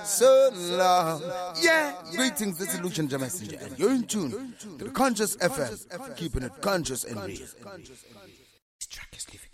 so long. Yeah, greetings, this is Lucian J Messenger, and you're in tune to the Conscious FM, keeping it conscious and real. This track is living.